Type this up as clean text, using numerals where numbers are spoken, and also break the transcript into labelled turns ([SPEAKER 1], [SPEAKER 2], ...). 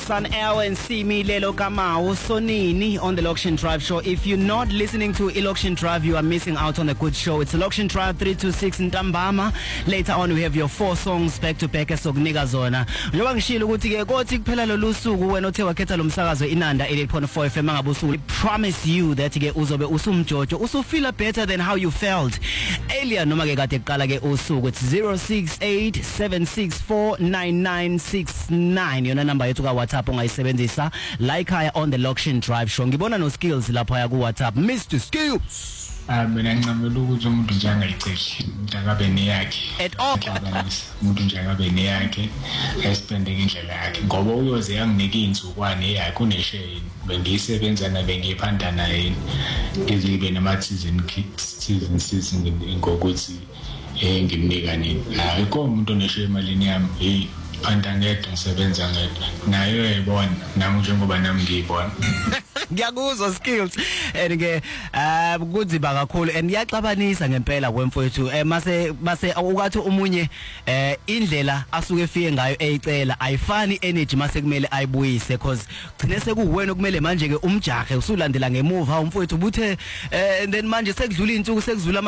[SPEAKER 1] Sun L and Simi Lelo Kamau Sonini on the Lokshin Drive show. If you're not listening to Lokshin Drive, you are missing out on a good show. It's Lokshin Drive 326 in Tambama. Later on we have your 4 songs back to back esognika zona. Njoba ngishilo ukuthi ke kothi kuphela lo lusuku wena othe wakhetha lo msakazo Inanda 88.4 FM ngabusuku. I promise you that ke uzobe usumjojo usufeel better than how you felt earlier noma ke kade kuqala ke usuku. It's 0687649969 yona number yethu ka WhatsApp ongayisebenzisa like haya on the Lokshin Drive show. Ngibona no skills lapha ya ku WhatsApp. Mr Skills
[SPEAKER 2] mina ngincamela ukuthi umuntu nje angayiceli akabe neyakhe
[SPEAKER 1] at all
[SPEAKER 2] umuntu nje akabe neyakhe ayisipende indlela yakhe ngoba uyoze yanginike inzukwane yakhe uneshare bengisebenza na bengiphanda naye izibe nama season ngokuthi ngimnika nini ayikho umuntu oneshare emalini yami phanda ngedwa ngisebenza ngedwa nayo uyayibona nami njengoba nami ngiyibona
[SPEAKER 1] ngiyakuzwa Skills and ke kuziba kakhulu and yaxabanisa ngempela kwemfowethu mase ukathi umunye indlela asuke efike ngayo eyicela ayifani energy mase kumele ayibuyise because gcine sekuwena okumele manje ke umjahe usulandela ngemuva umfowethu ubuthe and then manje sekudlula insuku sekudlula